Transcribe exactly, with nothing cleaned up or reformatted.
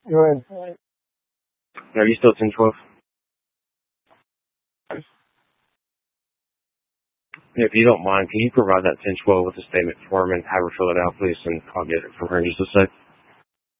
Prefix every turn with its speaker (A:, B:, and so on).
A: Go ahead.
B: Are you still ten twelve? If you don't mind, can you provide that ten twelve with a statement form and have her fill it out, please, and I'll get it from her in just a sec.